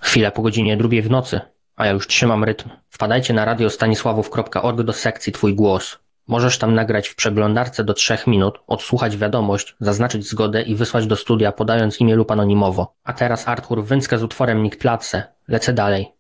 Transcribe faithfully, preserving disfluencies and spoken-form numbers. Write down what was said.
Chwilę po godzinie drugiej w nocy, a ja już trzymam rytm. Wpadajcie na radio stanisławów kropka org do sekcji Twój głos. Możesz tam nagrać w przeglądarce do trzech minut, odsłuchać wiadomość, zaznaczyć zgodę i wysłać do studia podając imię lub anonimowo. A teraz Artur Węckę z utworem Nikt Place. Lecę dalej.